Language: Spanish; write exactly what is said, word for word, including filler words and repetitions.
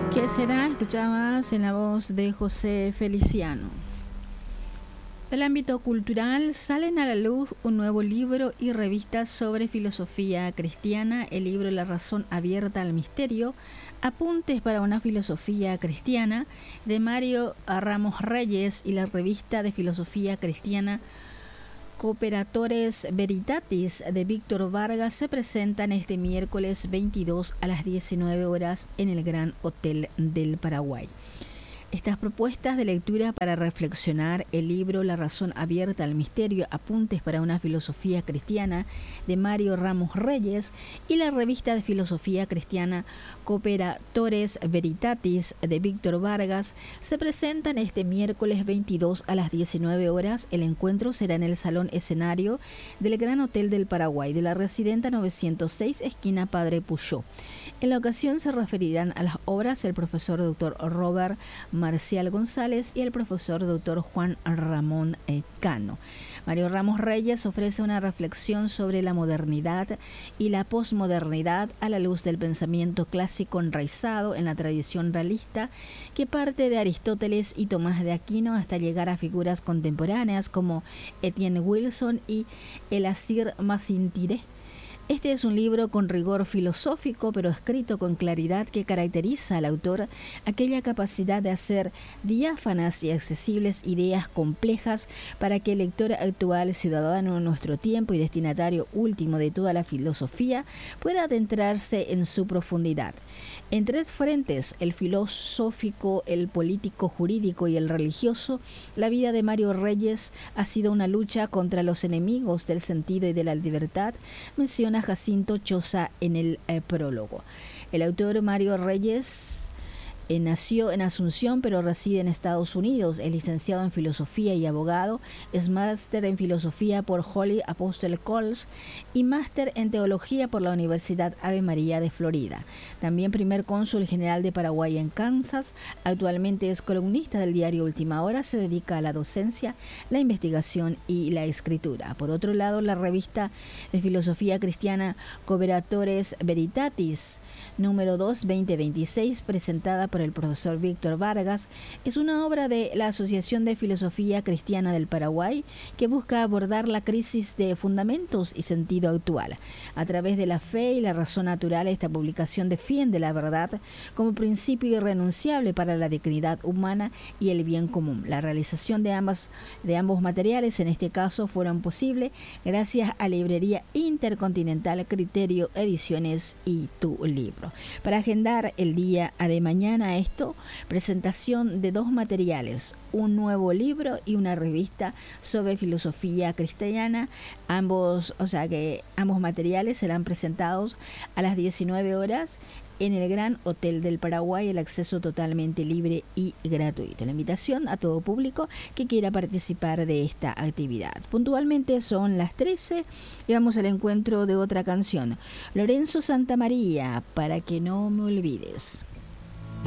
¿Qué será? Escuchabas en la voz de José Feliciano. Del ámbito cultural salen a la luz un nuevo libro y revista sobre filosofía cristiana, el libro La razón abierta al misterio, apuntes para una filosofía cristiana, de Mario Ramos Reyes, y la revista de filosofía cristiana Cooperatores Veritatis de Víctor Vargas se presentan este miércoles veintidós a las diecinueve horas en el Gran Hotel del Paraguay. Estas propuestas de lectura para reflexionar, el libro La razón abierta al misterio, apuntes para una filosofía cristiana de Mario Ramos Reyes, y la revista de filosofía cristiana Cooperatores Veritatis de Víctor Vargas se presentan este miércoles veintidós a las diecinueve horas. El encuentro será en el Salón Escenario del Gran Hotel del Paraguay, de la Residenta novecientos seis, esquina Padre Puyó. En la ocasión se referirán a las obras el profesor doctor Robert Marcial González y el profesor doctor Juan Ramón Cano. Mario Ramos Reyes ofrece una reflexión sobre la modernidad y la posmodernidad a la luz del pensamiento clásico enraizado en la tradición realista, que parte de Aristóteles y Tomás de Aquino hasta llegar a figuras contemporáneas como Etienne Wilson y Elazir Macintyre. Este es un libro con rigor filosófico, pero escrito con claridad, que caracteriza al autor, aquella capacidad de hacer diáfanas y accesibles ideas complejas para que el lector actual, ciudadano de nuestro tiempo y destinatario último de toda la filosofía, pueda adentrarse en su profundidad. En tres frentes, el filosófico, el político jurídico y el religioso, la vida de Mario Reyes ha sido una lucha contra los enemigos del sentido y de la libertad, menciona Jacinto Choza en el eh, prólogo. El autor Mario Reyes eh, nació en Asunción, pero reside en Estados Unidos. Es licenciado en filosofía y abogado, es máster en filosofía por Holy Apostle College y máster en teología por la Universidad Ave María de Florida. También primer cónsul general de Paraguay en Kansas. Actualmente es columnista del diario Última Hora. Se dedica a la docencia, la investigación y la escritura. Por otro lado, la revista de filosofía cristiana Cooperatores Veritatis, número dos, veinte veintiséis, presentada por el profesor Víctor Vargas, es una obra de la Asociación de Filosofía Cristiana del Paraguay que busca abordar la crisis de fundamentos y sentido actual. A través de la fe y la razón natural, esta publicación defiende la verdad como principio irrenunciable para la dignidad humana y el bien común. La realización de ambas de ambos materiales, en este caso, fueron posible gracias a Librería Intercontinental, Criterio Ediciones y Tu Libro. Para agendar el día de mañana esto, presentación de dos materiales, un nuevo libro y una revista sobre filosofía cristiana. Ambos, o sea que ambos materiales serán presentados a las diecinueve horas en el Gran Hotel del Paraguay, el acceso totalmente libre y gratuito. La invitación a todo público que quiera participar de esta actividad. Puntualmente son las trece y vamos al encuentro de otra canción. Lorenzo Santamaría, Para que no me olvides.